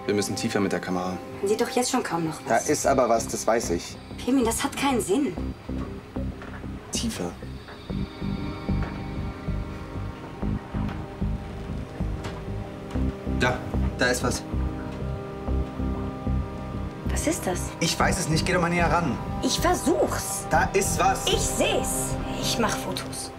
Wir müssen tiefer mit der Kamera. Man sieht doch jetzt schon kaum noch was. Da ist aber was, das weiß ich. Pirmin, das hat keinen Sinn. Tiefer. Da ist was. Was ist das? Ich weiß es nicht, geh doch mal näher ran. Ich versuch's. Da ist was. Ich seh's. Ich mach Fotos.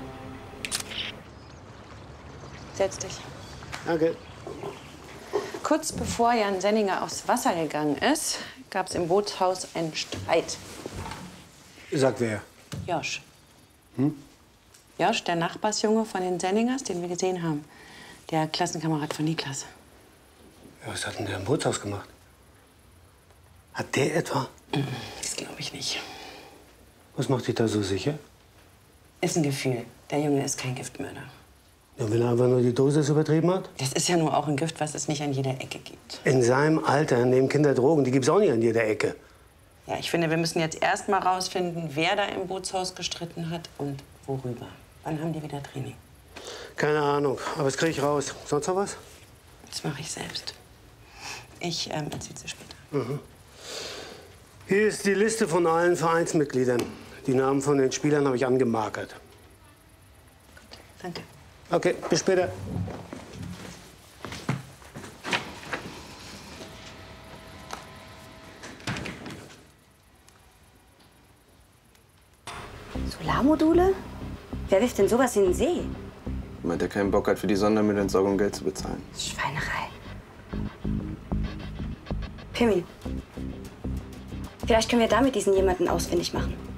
Setz dich. Danke. Kurz bevor Jan Senninger aufs Wasser gegangen ist, gab es im Bootshaus einen Streit. Sagt wer? Josch. Josch, der Nachbarsjunge von den Senningers, den wir gesehen haben. Der Klassenkamerad von Niklas. Ja, was hat denn der im Bootshaus gemacht? Hat der etwa? Das glaube ich nicht. Was macht dich da so sicher? Ist ein Gefühl. Der Junge ist kein Giftmörder. Ja, wenn er einfach nur die Dosis übertrieben hat? Das ist ja nur auch ein Gift, was es nicht an jeder Ecke gibt. In seinem Alter nehmen Kinder Drogen, die gibt's auch nicht an jeder Ecke. Ja, ich finde, wir müssen jetzt erst mal rausfinden, wer da im Bootshaus gestritten hat und worüber. Wann haben die wieder Training? Keine Ahnung, aber das kriege ich raus. Sonst noch was? Das mache ich selbst. Ich erzähl's dir später. Hier ist die Liste von allen Vereinsmitgliedern. Die Namen von den Spielern habe ich angemarkert. Danke. Okay, bis später. Solarmodule? Wer wirft denn sowas in den See? Jemand, der keinen Bock hat, für die Sondermüllentsorgung Geld zu bezahlen. Schweinerei. Pirmin. Vielleicht können wir damit diesen jemanden ausfindig machen.